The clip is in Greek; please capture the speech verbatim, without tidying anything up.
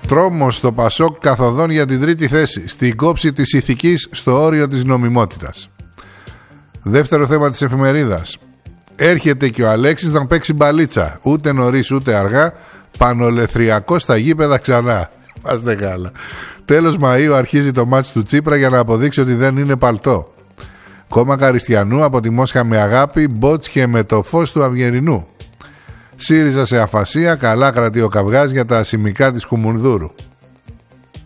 Τρόμος στο Πασόκ καθοδόν για την τρίτη θέση. Στην κόψη της ηθικής στο όριο της νομιμότητας. Δεύτερο θέμα της εφημερίδας. Έρχεται και ο Αλέξης να παίξει μπαλίτσα. Ούτε νωρίς ούτε αργά. Πανολεθριακό στα γήπεδα ξανά. Πάστε καλά. Τέλος Μαΐου αρχίζει το μάτς του Τσίπρα για να αποδείξει ότι δεν είναι παλτό. Κόμμα Καριστιανού από τη Μόσχα με αγάπη. Μπότσκε με το φως του Αυγερινού. ΣΥΡΙΖΑ σε αφασία. Καλά κρατεί ο καυγάς για τα ασημικά της Κουμουνδούρου.